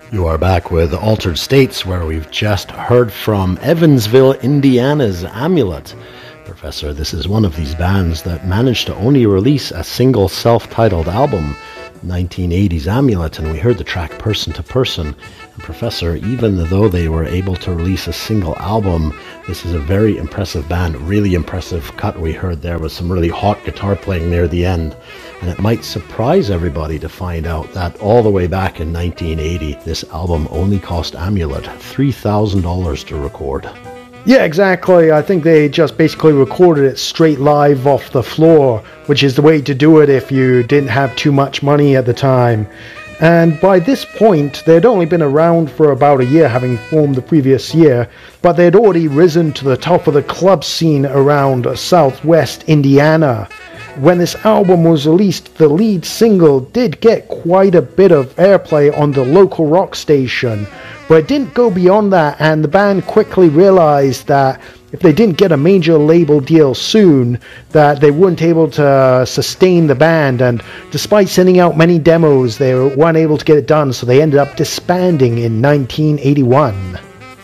You are back with Altered States, where we've just heard from Evansville, Indiana's Amulet. Professor, this is one of these bands that managed to only release a single self-titled album, 1980's Amulet, and we heard the track Person to Person. And Professor, even though they were able to release a single album, this is a very impressive band, really impressive cut we heard there with some really hot guitar playing near the end. And it might surprise everybody to find out that all the way back in 1980, this album only cost Amulet $3,000 to record. Yeah, exactly. I think they just basically recorded it straight live off the floor, which is the way to do it if you didn't have too much money at the time. And by this point, they had only been around for about a year, having formed the previous year, but they had already risen to the top of the club scene around southwest Indiana. When this album was released, the lead single did get quite a bit of airplay on the local rock station, but it didn't go beyond that, and the band quickly realized that if they didn't get a major label deal soon, that they weren't able to sustain the band, and despite sending out many demos, they weren't able to get it done, so they ended up disbanding in 1981.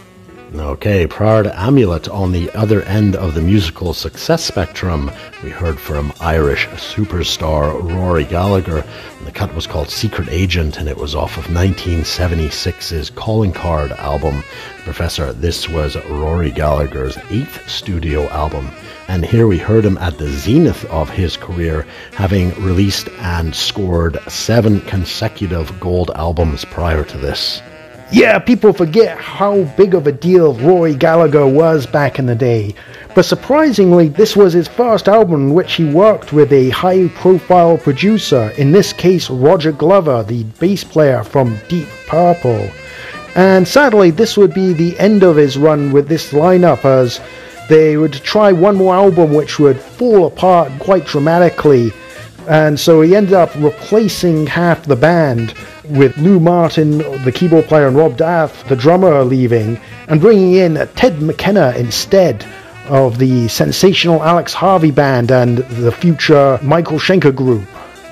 Okay, prior to Amulet, on the other end of the musical success spectrum, we heard from Irish superstar Rory Gallagher, and the cut was called Secret Agent, and it was off of 1976's Calling Card album. Professor, this was Rory Gallagher's 8th studio album, and here we heard him at the zenith of his career, having released and scored 7 consecutive gold albums prior to this. Yeah, people forget how big of a deal Rory Gallagher was back in the day. But surprisingly, this was his first album in which he worked with a high-profile producer, in this case Roger Glover, the bass player from Deep Purple. And sadly, this would be the end of his run with this lineup, as they would try one more album which would fall apart quite dramatically. And so he ended up replacing half the band, with Lou Martin, the keyboard player, and Rob Daff, the drummer, leaving, and bringing in Ted McKenna instead of the sensational Alex Harvey band and the future Michael Schenker group.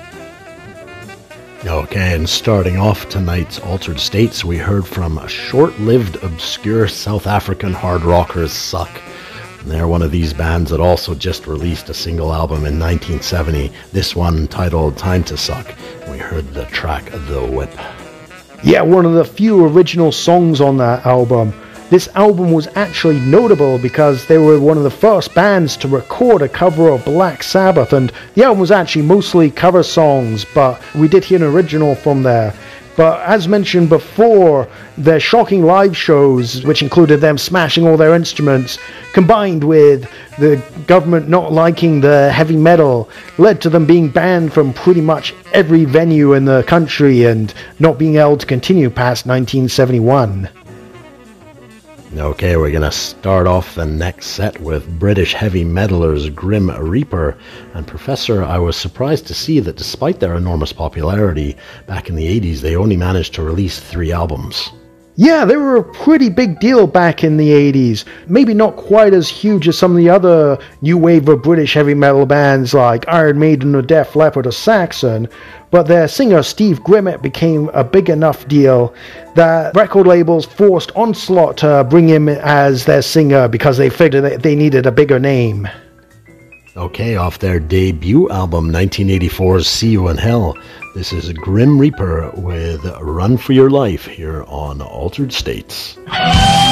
Okay, and starting off tonight's Altered States, we heard from short-lived, obscure South African hard rockers Suck. They're one of these bands that also just released a single album in 1970, this one titled Time to Suck. We heard the track The Whip. Yeah, one of the few original songs on that album. This album was actually notable because they were one of the first bands to record a cover of Black Sabbath, and the album was actually mostly cover songs, but we did hear an original from there. But as mentioned before, their shocking live shows, which included them smashing all their instruments, combined with the government not liking the heavy metal, led to them being banned from pretty much every venue in the country and not being able to continue past 1971. Okay, we're going to start off the next set with British heavy metalers Grim Reaper. And Professor, I was surprised to see that despite their enormous popularity back in the 80s, they only managed to release 3 albums. Yeah, they were a pretty big deal back in the 80s. Maybe not quite as huge as some of the other new wave of British heavy metal bands like Iron Maiden or Def Leppard or Saxon, but their singer Steve Grimmett became a big enough deal that record labels forced Onslaught to bring him as their singer because they figured that they needed a bigger name. Okay, off their debut album 1984's See You in Hell, this is Grim Reaper with Run for Your Life here on Altered States.